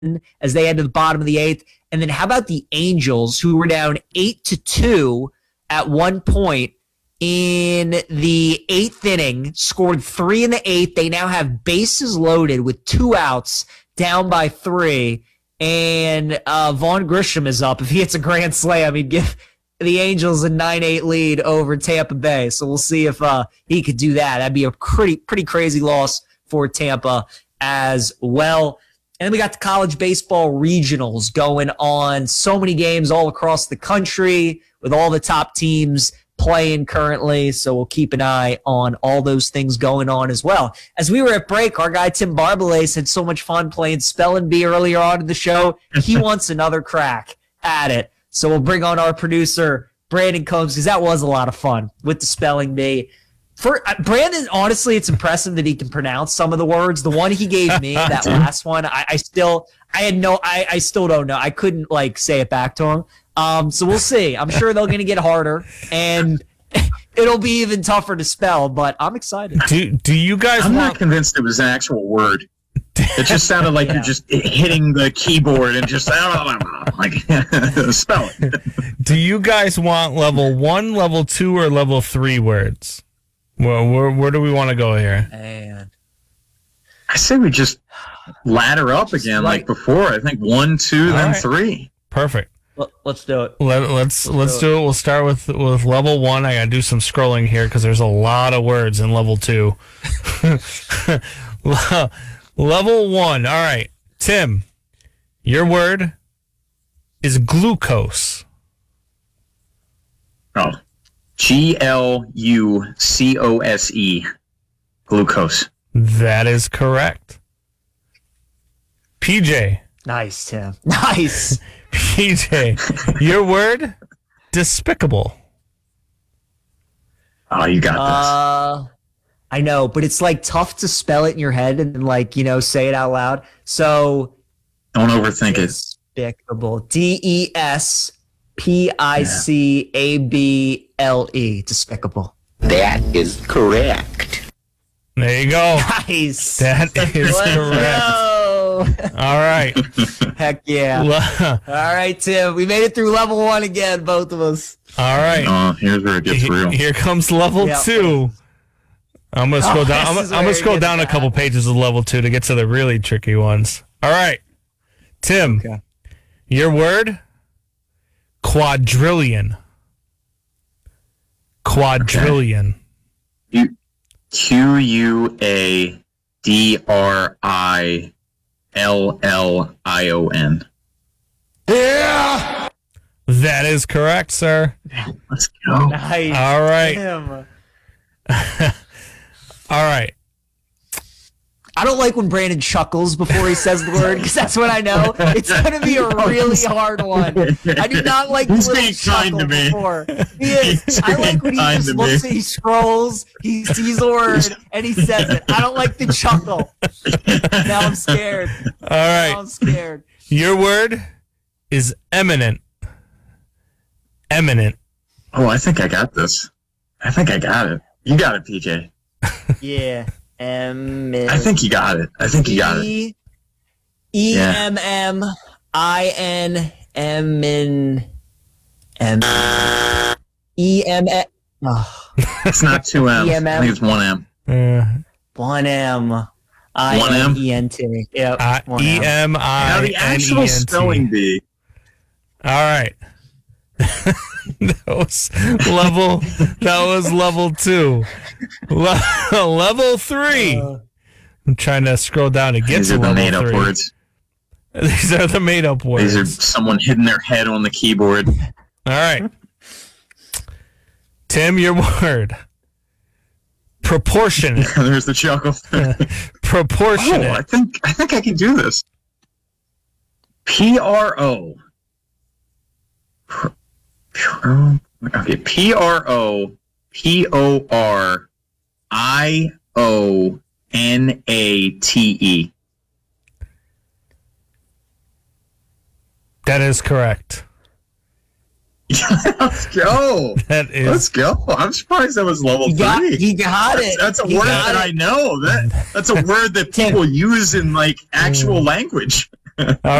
as they head to the bottom of the eighth. And then how about the Angels, who were down 8-2 at one point in the eighth inning, scored 3 in the eighth. They now have bases loaded with 2 outs, down by 3. And Vaughn Grisham is up. If he hits a grand slam, he'd give the Angels a 9-8 lead over Tampa Bay. So we'll see if he could do that. That'd be a pretty crazy loss for Tampa as well. And then we got the college baseball regionals going on. So many games all across the country with all the top teams playing currently. So we'll keep an eye on all those things going on as well. As we were at break, our guy Tim Barbalace had so much fun playing Spelling Bee earlier on in the show. He wants another crack at it. So we'll bring on our producer, Brandon Combs, because that was a lot of fun with the Spelling Bee. For Brandon, honestly, it's impressive that he can pronounce some of the words. The one he gave me, that last one, I still don't know. I couldn't say it back to him. So we'll see. I'm sure they're going to get harder, and it'll be even tougher to spell. But I'm excited. Do you guys? I'm not convinced it was an actual word. It just sounded like you're just hitting the keyboard and just spell it. Do you guys want level 1, level 2, or level 3 words? Well, where do we want to go here? Man, I say we just ladder up again like before. I think 1, 2, then 3. Perfect. Let's do it. Let's do it. We'll start with level 1. I gotta do some scrolling here because there's a lot of words in level 2. Level 1. All right, Tim, your word is glucose. Oh, GLUCOSE, glucose. That is correct. PJ. Nice, Tim. Nice. PJ, your word, despicable. Oh, you got this. I know, but it's tough to spell it in your head and then say it out loud. So don't overthink it. Despicable. DESPICABLE. Despicable. That is correct. There you go. Nice. That is correct. All right. Heck yeah. All right, Tim. We made it through level 1 again, both of us. All right. Here's where it gets real. Here comes level 2. I'm gonna scroll down. I'm gonna scroll down a couple pages of level 2 to get to the really tricky ones. All right, Tim. Okay. Your word, quadrillion. Quadrillion. Okay. QUADRILLION. Yeah. That is correct, sir. Let's go. Nice. All right. All right. I don't like when Brandon chuckles before he says the word because that's when I know it's going to be a really hard one. I do not like the little chuckle before. He is. I like when he just looks and he scrolls, he sees the word, and he says it. I don't like the chuckle. Now I'm scared. All right. Now I'm scared. Your word is eminent. Eminent. Oh, I think I got this. I think I got it. You got it, PJ. Yeah. I think you got it. EMMINM. It's not 2 M's. I think it's 1 M. 1 M. INENT. Yep. EMINENT. Now the actual spelling bee. All right. That was level 2. Level 3. I'm trying to scroll down to get to level 3. These are the made-up words. These are the made-up words. These are someone hitting their head on the keyboard. All right. Tim, your word. Proportionate. There's the chuckle. Proportionate. Oh, I think I can do this. PRO. Okay, PROPORIONATE. That is correct. Let's go. Let's go. I'm surprised that was level 3. He got it. That's a word that I know. That's a word that people use in actual language.